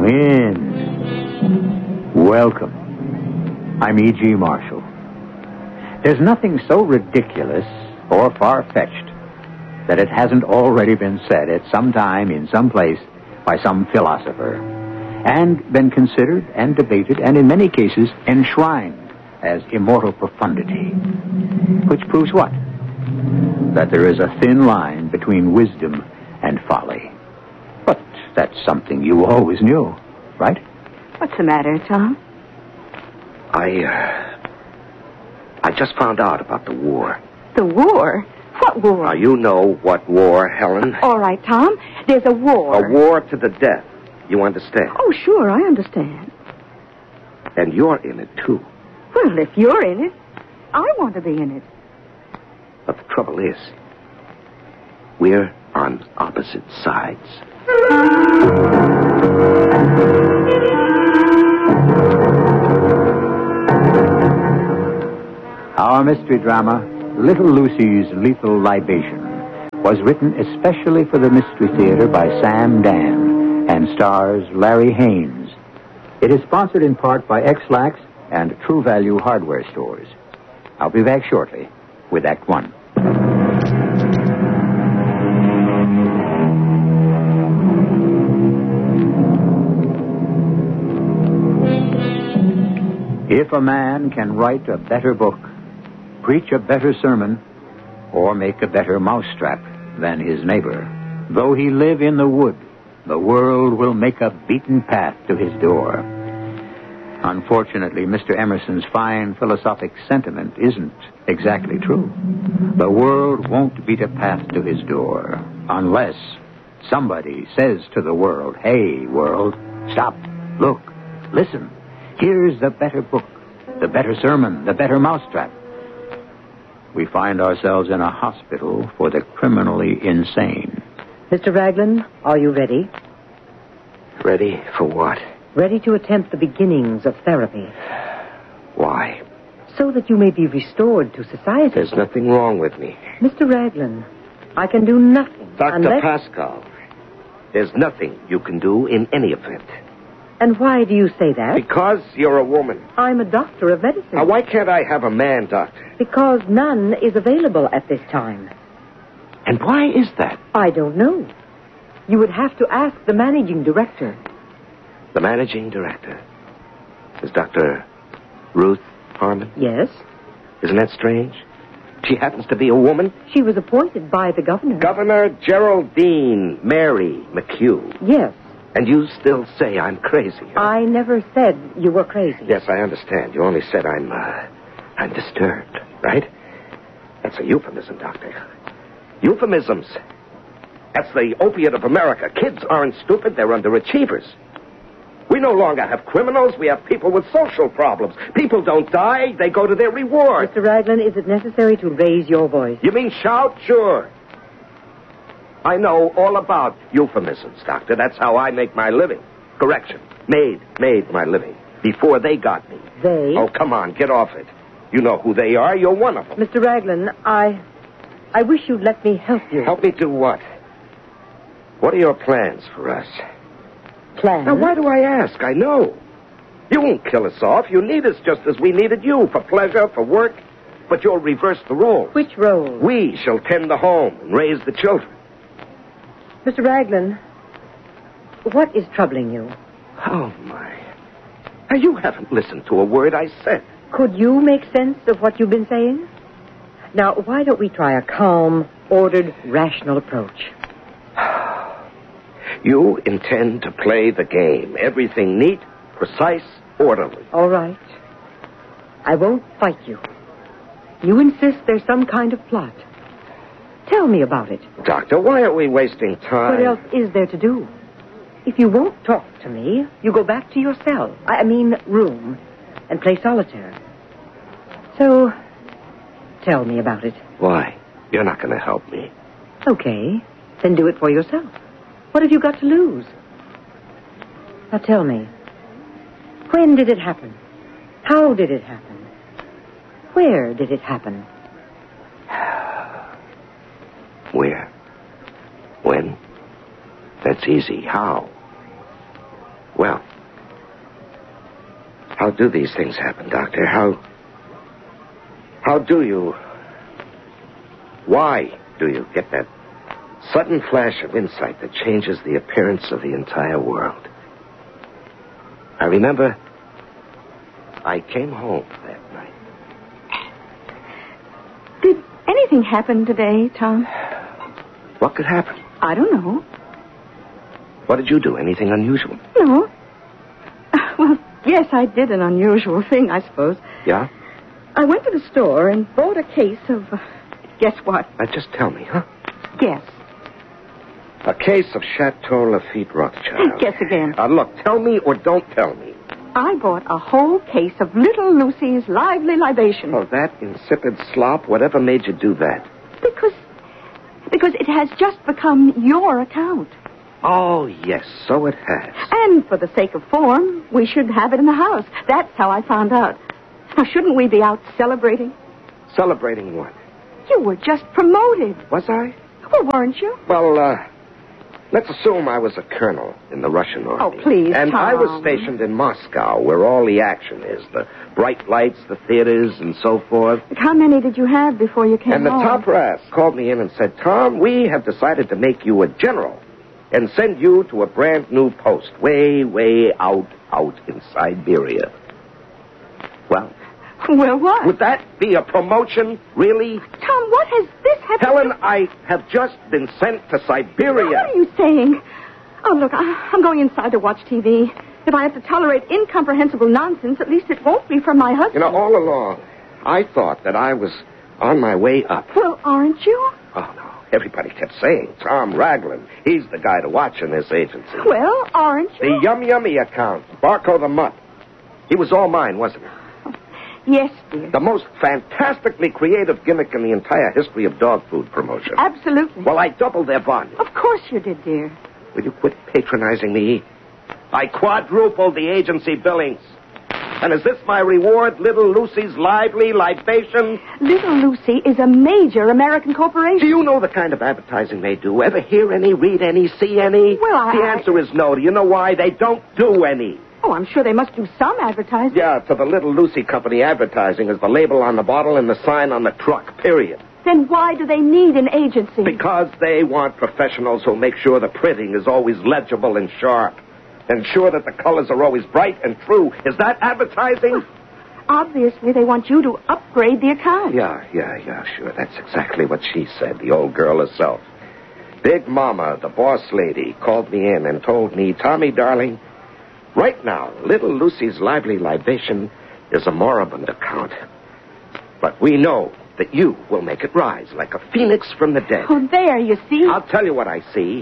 in. Welcome. I'm E.G. Marshall. There's nothing so ridiculous or far-fetched that it hasn't already been said at some time in some place by some philosopher, and been considered and debated and in many cases enshrined as immortal profundity. Which proves what? That there is a thin line between wisdom and folly. But that's something you always knew, right? What's the matter, Tom? I just found out about the war. The war? What war? Now, you know what war, Helen. All right, Tom. There's a war. A war to the death. You understand? Oh, sure, I understand. And you're in it, too. Well, if you're in it, I want to be in it. But the trouble is, we're on opposite sides. Our mystery drama, Little Lucy's Lethal Libation, was written especially for the Mystery Theater by Sam Dan and stars Larry Haynes. It is sponsored in part by X-Lax and True Value Hardware Stores. I'll be back shortly with Act One. If a man can write a better book, preach a better sermon, or make a better mousetrap than his neighbor, though he live in the wood, the world will make a beaten path to his door. Unfortunately, Mr. Emerson's fine philosophic sentiment isn't exactly true. The world won't beat a path to his door unless somebody says to the world, "Hey, world, stop, look, listen. Here's the better book, the better sermon, the better mousetrap." We find ourselves in a hospital for the criminally insane. Mr. Raglan, are you ready? Ready for what? Ready to attempt the beginnings of therapy. Why? So that you may be restored to society. There's nothing wrong with me. Mr. Raglan, I can do nothing Dr. Pascal, there's nothing you can do in any event. And why do you say that? Because you're a woman. I'm a doctor of medicine. Now, why can't I have a man doctor? Because none is available at this time. And why is that? I don't know. You would have to ask the managing director. The managing director is Dr. Ruth Harmon? Yes. Isn't that strange? She happens to be a woman? She was appointed by the governor. Governor Geraldine Mary McHugh. Yes. And you still say I'm crazy, huh? I never said you were crazy. Yes, I understand. You only said I'm disturbed, right? That's a euphemism, Doctor. Euphemisms. That's the opiate of America. Kids aren't stupid. They're underachievers. We no longer have criminals. We have people with social problems. People don't die. They go to their reward. Mr. Raglan, is it necessary to raise your voice? You mean shout? Sure. I know all about euphemisms, Doctor. That's how I make my living. Correction. Made my living. Before they got me. They? Oh, come on. Get off it. You know who they are. You're one of them. Mr. Raglan, I wish you'd let me help you. Help me do what? What are your plans for us? Plans? Now, why do I ask? I know. You won't kill us off. You need us just as we needed you, for pleasure, for work. But you'll reverse the roles. Which role? We shall tend the home and raise the children. Mr. Raglan, what is troubling you? Oh, my. Now, you haven't listened to a word I said. Could you make sense of what you've been saying? Now, why don't we try a calm, ordered, rational approach? You intend to play the game. Everything neat, precise, orderly. All right. I won't fight you. You insist there's some kind of plot. Tell me about it. Doctor, why are we wasting time? What else is there to do? If you won't talk to me, you go back to your cell. I mean room. And play solitaire. So, tell me about it. Why? You're not going to help me. Okay. Then do it for yourself. What have you got to lose? Now tell me. When did it happen? How did it happen? Where did it happen? Where? When? That's easy. How? Well, How do these things happen, Doctor? How do you... Why do you get that sudden flash of insight that changes the appearance of the entire world? I remember I came home that night. Did anything happen today, Tom? What could happen? I don't know. What did you do? Anything unusual? No. Well, yes, I did an unusual thing, I suppose. Yeah? I went to the store and bought a case of... guess what? Just tell me, huh? Guess. A case of Chateau Lafite Rothschild. Guess again. Look, tell me or don't tell me. I bought a whole case of Little Lucy's Lively Libation. Oh, that insipid slop. Whatever made you do that? Because it has just become your account. Oh, yes, so it has. And for the sake of form, we should have it in the house. That's how I found out. Now, shouldn't we be out celebrating? Celebrating what? You were just promoted. Was I? Well, weren't you? Well, let's assume I was a colonel in the Russian army. Oh, please, And Tom. I was stationed in Moscow, where all the action is. The bright lights, the theaters, and so forth. How many did you have before you came And the home? top brass called me in and said, Tom, we have decided to make you a general and send you to a brand new post way, way out in Siberia. Well, what? would that be a promotion, really? Tom, what has this happened? Helen, I have just been sent to Siberia. What are you saying? Oh, look, I'm going inside to watch TV. If I have to tolerate incomprehensible nonsense, at least it won't be from my husband. You know, all along, I thought that I was on my way up. Well, aren't you? Oh, no. Everybody kept saying, Tom Raglan, he's the guy to watch in this agency. Well, aren't you? The Yum Yummy account, Barco the Mutt. He was all mine, wasn't he? Yes, dear. The most fantastically creative gimmick in the entire history of dog food promotion. Absolutely. Well, I doubled their value. Of course you did, dear. Will you quit patronizing me? I quadrupled the agency billings. And is this my reward, Little Lucy's Lively Libation? Little Lucy is a major American corporation. Do you know the kind of advertising they do? Ever hear any, read any, see any? Well, The answer is no. Do you know why? They don't do any. Oh, I'm sure they must do some advertising. Yeah, to the Little Lucy Company, advertising is the label on the bottle and the sign on the truck, period. Then why do they need an agency? Because they want professionals who make sure the printing is always legible and sharp. Ensure that the colors are always bright and true. Is that advertising? Obviously, they want you to upgrade the account. Yeah, sure. That's exactly what she said, the old girl herself. Big Mama, the boss lady, called me in and told me, Tommy, darling, right now, Little Lucy's Lively Libation is a moribund account. But we know that you will make it rise like a phoenix from the dead. Oh, there, you see? I'll tell you what I see.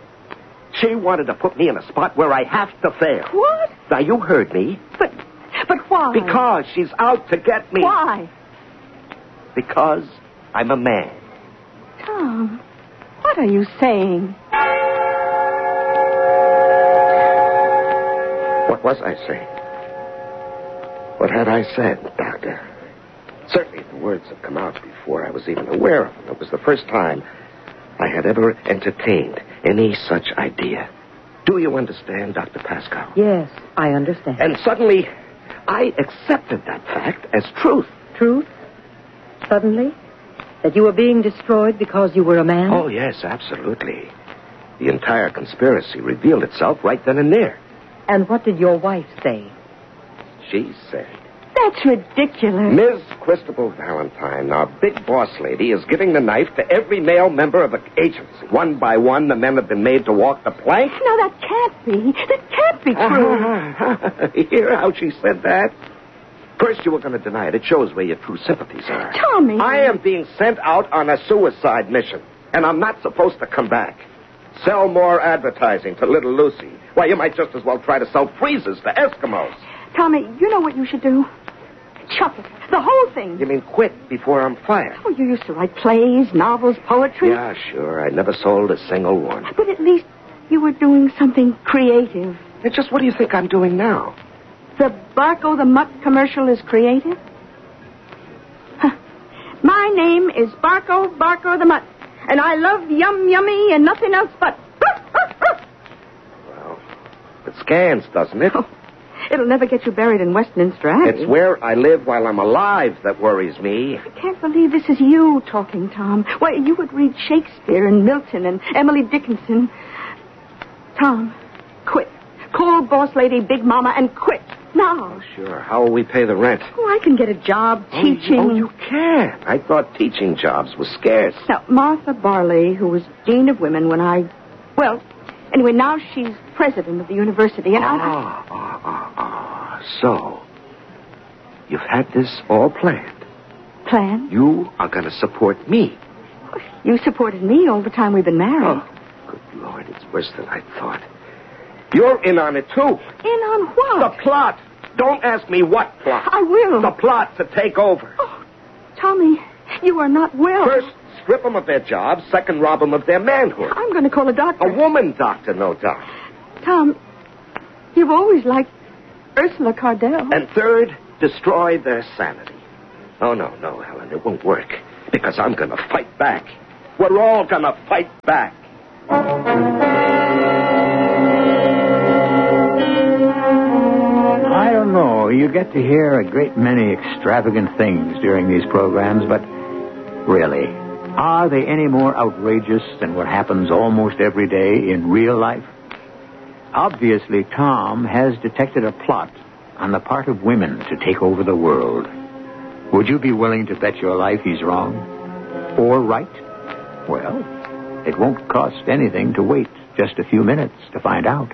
She wanted to put me in a spot where I have to fail. What? Now, you heard me. But why? Because she's out to get me. Why? Because I'm a man. Tom, what are you saying? What was I saying? What had I said, Doctor? Certainly the words have come out before I was even aware of them. It was the first time I had ever entertained any such idea. Do you understand, Dr. Pascal? Yes, I understand. And suddenly, I accepted that fact as truth. Truth? Suddenly? That you were being destroyed because you were a man? Oh, yes, absolutely. The entire conspiracy revealed itself right then and there. And what did your wife say? She said, That's ridiculous. Ms. Christabel Valentine, our big boss lady, is giving the knife to every male member of the agency. One by one, the men have been made to walk the plank. No, that can't be. That can't be true. Hear how she said that? First, you were going to deny it. It shows where your true sympathies are. Tommy. I am being sent out on a suicide mission, and I'm not supposed to come back. Sell more advertising to Little Lucy. Why, you might just as well try to sell freezers to Eskimos. Tommy, you know what you should do? Chuck it. The whole thing. You mean quit before I'm fired? Oh, you used to write plays, novels, poetry. Yeah, sure. I never sold a single one. But at least you were doing something creative. And just what do you think I'm doing now? The Barco the Mutt commercial is creative? Huh. My name is Barco the Mutt, and I love Yum Yummy and nothing else but... Well, it scans, doesn't it? Oh, It'll never get you buried in Westminster Abbey. It's where I live while I'm alive that worries me. I can't believe this is you talking, Tom. Why, you would read Shakespeare and Milton and Emily Dickinson. Tom, quit. Call Boss Lady Big Mama and quit. Now. Oh, sure. How will we pay the rent? Oh, I can get a job teaching. Oh, you can. I thought teaching jobs was scarce. Now, Martha Barley, who was Dean of Women when I... Well, anyway, now she's president of the university, and So, you've had this all planned. Planned? You are going to support me. You supported me all the time we've been married. Oh, good Lord, it's worse than I thought. You're in on it, too. In on what? The plot. Don't ask me what plot. I will. The plot to take over. Oh, Tommy, you are not well. First, strip them of their jobs. Second, rob them of their manhood. I'm going to call a doctor. A woman doctor, no doubt. Tom, you've always liked Ursula Cardell. And third, destroy their sanity. Oh, no, Helen, it won't work. Because I'm going to fight back. We're all going to fight back. I don't know. You get to hear a great many extravagant things during these programs, but really, are they any more outrageous than what happens almost every day in real life? Obviously, Tom has detected a plot on the part of women to take over the world. Would you be willing to bet your life he's wrong? Or right? Well, it won't cost anything to wait just a few minutes to find out.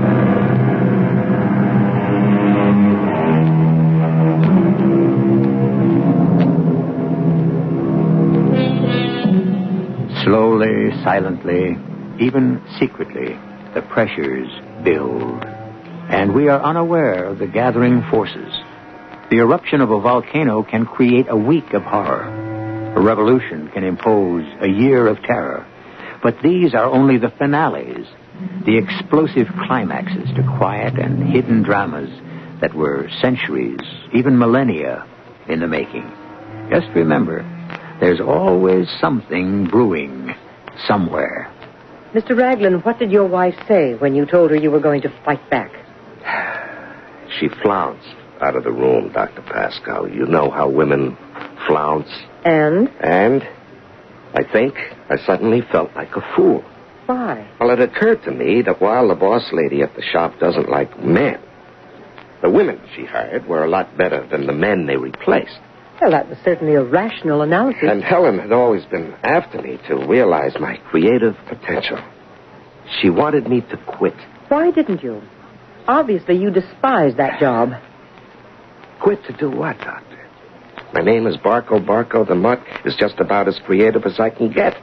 Slowly, silently, even secretly, the pressures build. And we are unaware of the gathering forces. The eruption of a volcano can create a week of horror. A revolution can impose a year of terror. But these are only the finales, the explosive climaxes to quiet and hidden dramas that were centuries, even millennia, in the making. Just remember, there's always something brewing somewhere. Mr. Raglan, what did your wife say when you told her you were going to fight back? She flounced out of the room, Dr. Pascal. You know how women flounce. And? And I think I suddenly felt like a fool. Why? Well, it occurred to me that while the boss lady at the shop doesn't like men, the women she hired were a lot better than the men they replaced. Well, that was certainly a rational analysis. And Helen had always been after me to realize my creative potential. She wanted me to quit. Why didn't you? Obviously, you despise that job. Quit to do what, Doctor? My name is Barco the Mutt. Is just about as creative as I can get.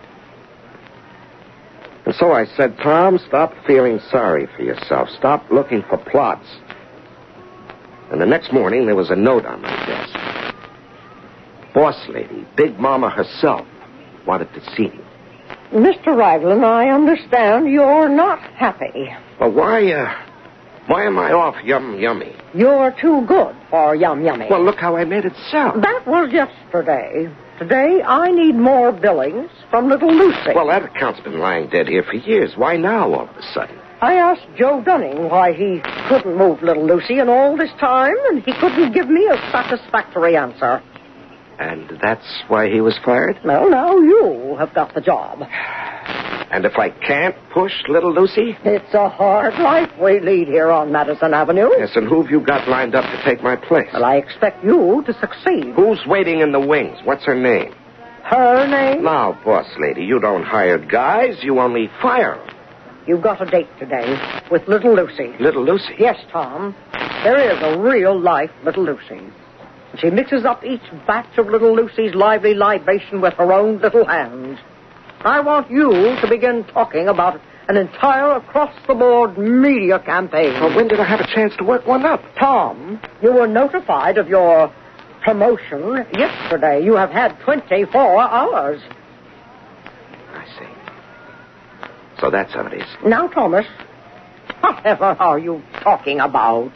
And so I said, Tom, stop feeling sorry for yourself. Stop looking for plots. And the next morning, there was a note on my desk. Boss lady, Big Mama herself, wanted to see me. Mr. Raglan, I understand you're not happy. Well, why am I off yummy? You're too good for yummy. Well, look how I made it sound. That was yesterday. Today, I need more billings from little Lucy. Well, that account's been lying dead here for years. Why now, all of a sudden? I asked Joe Dunning why he couldn't move little Lucy in all this time, and he couldn't give me a satisfactory answer. And that's why he was fired? Well, now you have got the job. And if I can't push little Lucy? It's a hard life we lead here on Madison Avenue. Yes, and who have you got lined up to take my place? Well, I expect you to succeed. Who's waiting in the wings? What's her name? Her name? Now, boss lady, you don't hire guys, you only fire them. You've got a date today with little Lucy. Little Lucy? Yes, Tom. There is a real-life little Lucy. She mixes up each batch of little Lucy's lively libation with her own little hands. I want you to begin talking about an entire across-the-board media campaign. Well, when did I have a chance to work one up? Tom, you were notified of your promotion yesterday. You have had 24 hours. I see. So that's how it is. Now, Thomas, whatever are you talking about?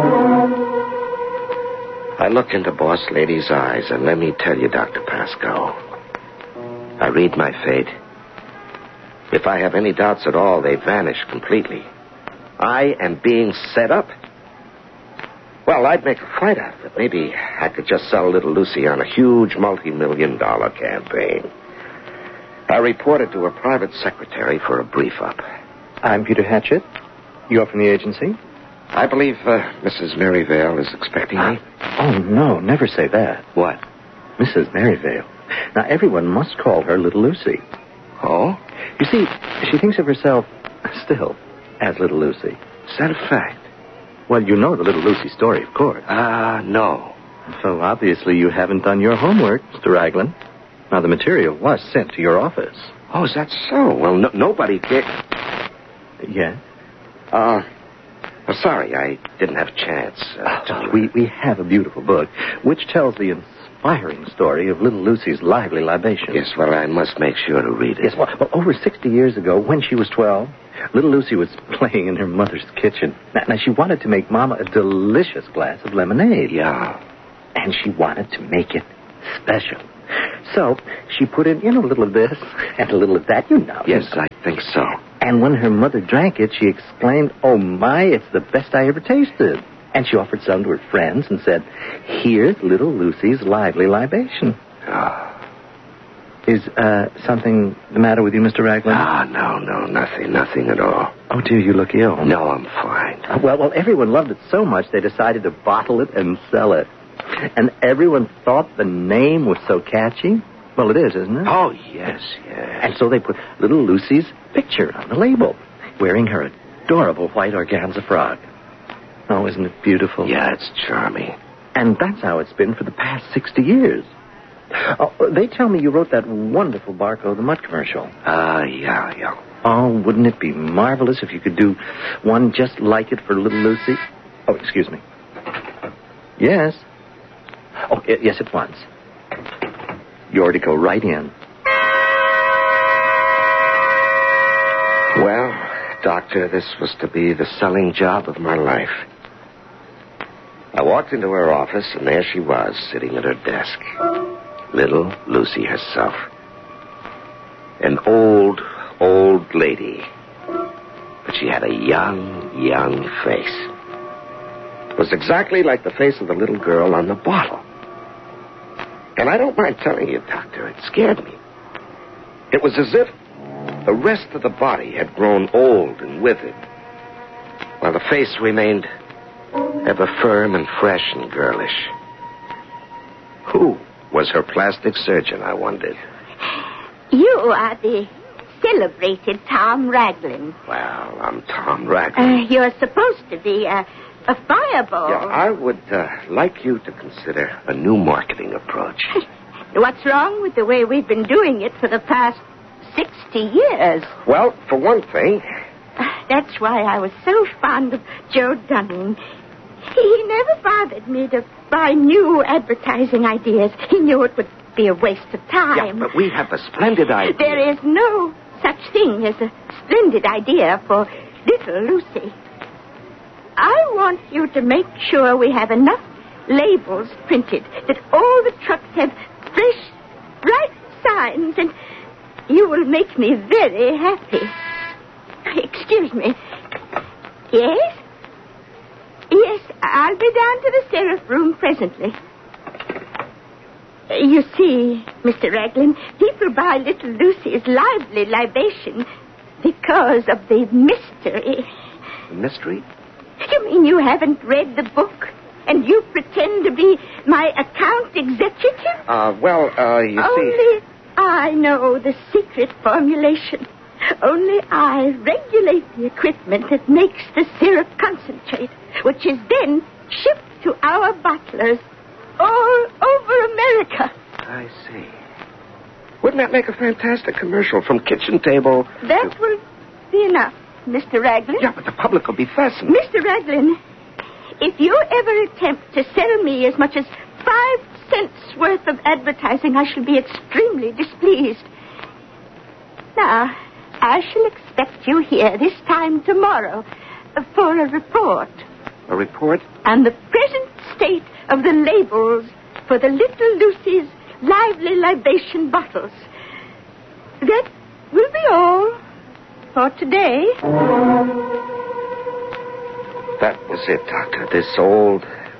I look into Boss Lady's eyes, and let me tell you, Dr. Pascal, I read my fate. If I have any doubts at all, they vanish completely. I am being set up. Well, I'd make a fight out of it. Maybe I could just sell little Lucy on a huge multi-million-dollar campaign. I reported to her private secretary for a brief-up. I'm Peter Hatchett. You're from the agency? I believe Mrs. Merivale is expecting me. Oh, no, never say that. What? Mrs. Merivale. Now, everyone must call her Little Lucy. Oh? You see, she thinks of herself still as Little Lucy. Is that a fact? Well, you know the Little Lucy story, of course. No. So, obviously, you haven't done your homework, Mr. Raglan. Now, the material was sent to your office. Oh, is that so? Well, nobody did. Yes? Sorry, I didn't have a chance. We have a beautiful book, which tells the inspiring story of Little Lucy's lively libation. Yes, well, I must make sure to read it. Yes, well, over 60 years ago, when she was 12, Little Lucy was playing in her mother's kitchen. Now, she wanted to make Mama a delicious glass of lemonade. Yeah. And she wanted to make it special. So, she put in a little of this and a little of that, you know. Yes, I think so. And when her mother drank it, she exclaimed, "Oh, my, it's the best I ever tasted." And she offered some to her friends and said, "Here's Little Lucy's lively libation." Is something the matter with you, Mr. Raglan? No, nothing at all. Oh, dear, you look ill. No, I'm fine. Well, everyone loved it so much they decided to bottle it and sell it. And everyone thought the name was so catchy. Well, it is, isn't it? Oh, yes. And so they put Little Lucy's picture on the label, wearing her adorable white organza frock. Oh, isn't it beautiful? Yeah, it's charming. And that's how it's been for the past 60 years. Oh, they tell me you wrote that wonderful Barco the Mutt commercial. Yeah. Oh, wouldn't it be marvelous if you could do one just like it for Little Lucy? Oh, excuse me. Yes. Oh, yes, at once. You're to go right in. Well, Doctor, this was to be the selling job of my life. I walked into her office, and there she was, sitting at her desk. Little Lucy herself. An old lady. But she had a young face. It was exactly like the face of the little girl on the bottle. And I don't mind telling you, Doctor, it scared me. It was as if the rest of the body had grown old and withered, while the face remained ever firm and fresh and girlish. Who was her plastic surgeon, I wondered? You are the celebrated Tom Raglan. Well, I'm Tom Raglan. You're supposed to be a fireball. Yeah, I would like you to consider a new marketing approach. What's wrong with the way we've been doing it for the past 60 years? Well, for one thing... That's why I was so fond of Joe Dunning. He never bothered me to buy new advertising ideas. He knew it would be a waste of time. Yeah, but we have a splendid idea. There is no such thing as a splendid idea for Little Lucy. I want you to make sure we have enough labels printed that all the trucks have fresh, bright signs, and you will make me very happy. Excuse me. Yes? Yes, I'll be down to the Seraph room presently. You see, Mr. Raglan, people buy Little Lucy's lively libation because of the mystery. The mystery? You mean you haven't read the book and you pretend to be my account executive? You see... Only I know the secret formulation. Only I regulate the equipment that makes the syrup concentrate, which is then shipped to our bottlers all over America. I see. Wouldn't that make a fantastic commercial from kitchen table? That will be enough, Mr. Raglan. Yeah, but the public will be fascinated. Mr. Raglan, if you ever attempt to sell me as much as 5 cents worth of advertising, I shall be extremely displeased. Now, I shall expect you here this time tomorrow for a report. A report? On the present state of the labels for the Little Lucy's lively libation bottles. That will be all for today. That was it, Doctor. This old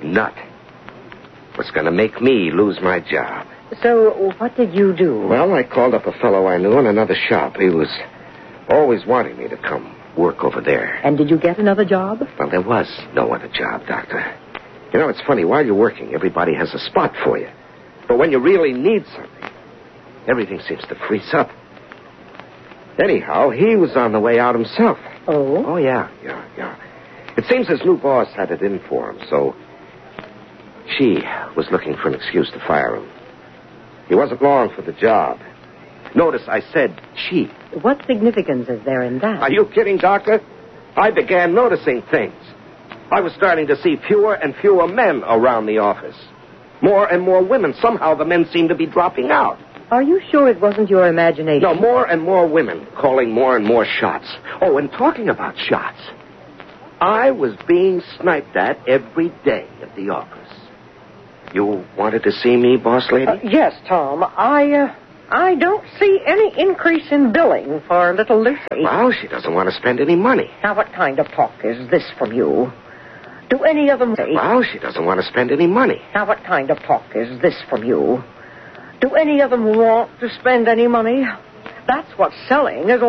nut was going to make me lose my job. So, what did you do? Well, I called up a fellow I knew in another shop. He was always wanting me to come work over there. And did you get another job? Well, there was no other job, Doctor. You know, it's funny. While you're working, everybody has a spot for you. But when you really need something, everything seems to freeze up. Anyhow, he was on the way out himself. Oh? Oh, yeah. It seems his new boss had it in for him, so she was looking for an excuse to fire him. He wasn't long for the job. Notice I said she. What significance is there in that? Are you kidding, Doctor? I began noticing things. I was starting to see fewer and fewer men around the office. More and more women. Somehow the men seemed to be dropping out. Are you sure it wasn't your imagination? No, more and more women calling more and more shots. Oh, and talking about shots, I was being sniped at every day at the office. You wanted to see me, boss lady? Yes, Tom. I don't see any increase in billing for little Lucy. Well, she doesn't want to spend any money. Now, what kind of talk is this from you? Do any of them say... Well, she doesn't want to spend any money. Now, what kind of talk is this from you? Do any of them want to spend any money? That's what selling is